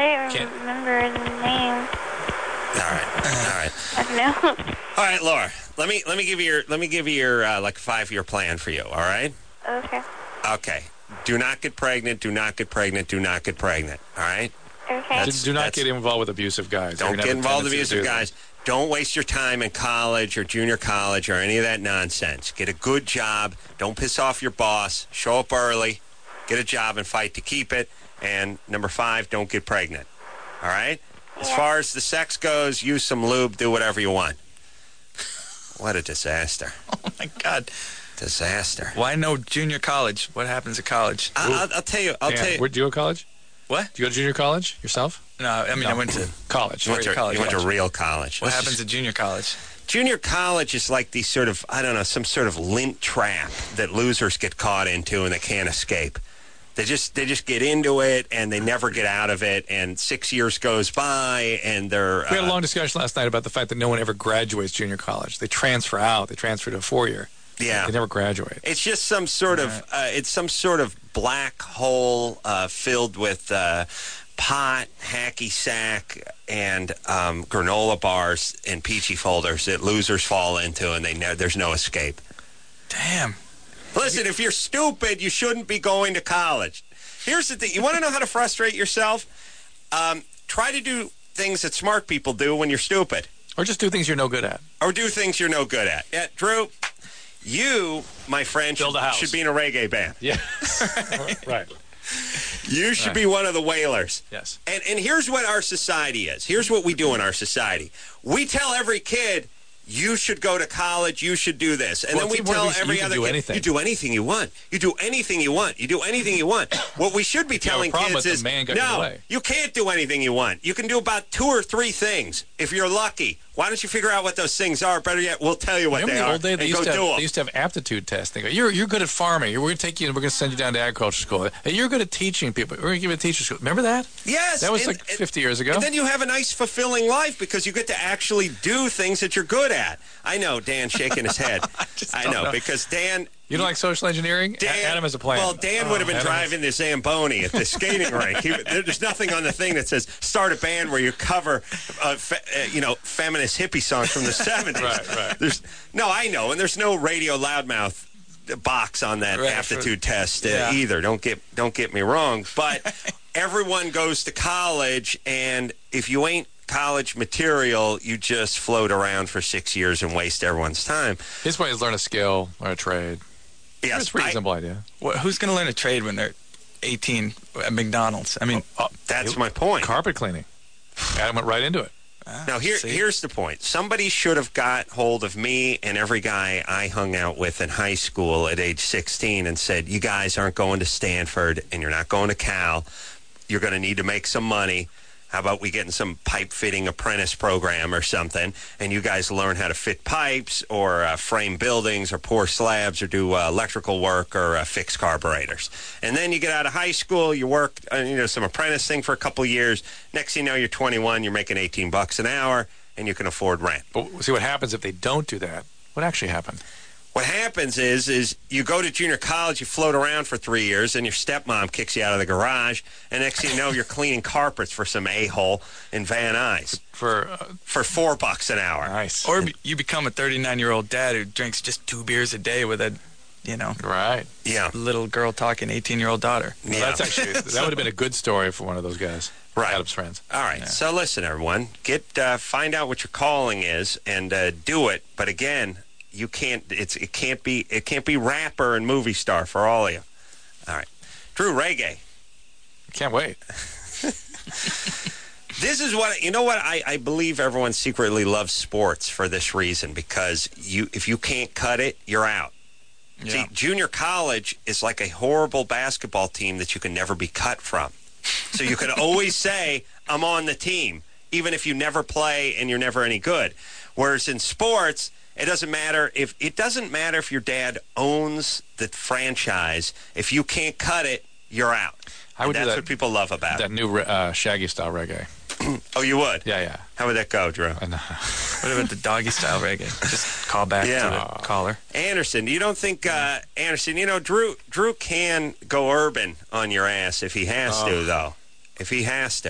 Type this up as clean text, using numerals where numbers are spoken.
I don't remember the name. All right. No. All right, Laura. Let me give you your like 5-year plan for you. All right. Okay. Okay. Do not get pregnant. Do not get pregnant. Do not get pregnant. All right. Okay. Do not get involved with abusive guys. Don't get involved with abusive guys. Don't waste your time in college or junior college or any of that nonsense. Get a good job. Don't piss off your boss. Show up early. Get a job and fight to keep it. And number 5, don't get pregnant. All right? As far as the sex goes, use some lube. Do whatever you want. What a disaster. Oh, my God. Disaster. Why no junior college? What happens at college? I'll tell you. Where'd you go to college? What? Did you go to junior college yourself? No, I went to college. You went to real college. What happens at junior college? Junior college is like these sort of, I don't know, some sort of lint trap that losers get caught into and they can't escape. They just get into it and they never get out of it. And 6 years goes by and they're. We had a long discussion last night about the fact that no one ever graduates junior college. They transfer out. They transfer to a 4-year. Yeah, they never graduate. It's just some sort of. It's some sort of black hole filled with pot, hacky sack, and granola bars and peachy folders that losers fall into, and there's no escape. Damn. Listen, if you're stupid, you shouldn't be going to college. Here's the thing. You want to know how to frustrate yourself? Try to do things that smart people do when you're stupid. Or just do things you're no good at. Or do things you're no good at. Yeah, Drew, you, my friend, should be in a reggae band. Yeah. Right. You should be one of the Wailers. Yes. And here's what our society is. Here's what we do in our society. We tell every kid, you should go to college, you should do this. And then we tell every other kid, you do anything you want. You do anything you want. You do anything you want. What we should be telling kids is, no, you can't do anything you want. You can do about 2 or 3 things if you're lucky. Why don't you figure out what those things are? Better yet, we'll tell you what they are. They used to have aptitude tests. They go, you're good at farming. We're going to take you and we're going to send you down to agriculture school. Hey, you're good at teaching people. We're going to give you a teacher school. Remember that? Yes. That was like 50 years ago. And then you have a nice, fulfilling life because you get to actually do things that you're good at. I know, Dan shaking his head. I know, because Dan... You don't like social engineering? Adam has a plan. Well, Dan would have been driving the Zamboni at the skating rink. There's nothing on the thing that says start a band where you cover, feminist hippie songs from the 70s. Right. I know, and there's no radio loudmouth box on that aptitude test either. Don't get me wrong, but everyone goes to college, and if you ain't college material, you just float around for 6 years and waste everyone's time. His way is learn a skill, learn a trade. Yes, it's a pretty simple idea. Who's going to learn a trade when they're 18 at McDonald's? I mean, that's my point. Carpet cleaning. Adam went right into it. Now, here's the point. Somebody should have got hold of me and every guy I hung out with in high school at age 16 and said, you guys aren't going to Stanford and you're not going to Cal. You're going to need to make some money. How about we get in some pipe fitting apprentice program or something, and you guys learn how to fit pipes or frame buildings or pour slabs or do electrical work or fix carburetors. And then you get out of high school, you work some apprentice thing for a couple of years. Next thing you know, you're 21, you're making $18 an hour, and you can afford rent. But see what happens if they don't do that? What actually happened? What happens is you go to junior college, you float around for 3 years, and your stepmom kicks you out of the garage, and next thing you know, you're cleaning carpets for some a-hole in Van Nuys for $4 an hour. Nice. Or you become a 39-year-old dad who drinks just 2 beers a day with a, little girl talking 18-year-old daughter. Well, that's actually that would have been a good story for one of those guys. Right. Adam's friends. All right. Yeah. So listen, everyone, find out what your calling is and do it. But again, you can't. It can't be rapper and movie star for all of you. All right, Drew, reggae. Can't wait. This is what I believe everyone secretly loves sports for this reason, because if you can't cut it, you're out. Yeah. See, junior college is like a horrible basketball team that you can never be cut from. So you can always say, I'm on the team, even if you never play and you're never any good. Whereas in sports, it doesn't matter if your dad owns the franchise. If you can't cut it, you're out. That's what people love about that new Shaggy style reggae. Oh, you would? Yeah. How would that go, Drew? What about the doggy style reggae? Just call back to the caller. Anderson, you don't think Drew can go urban on your ass if he has to, though. If he has to.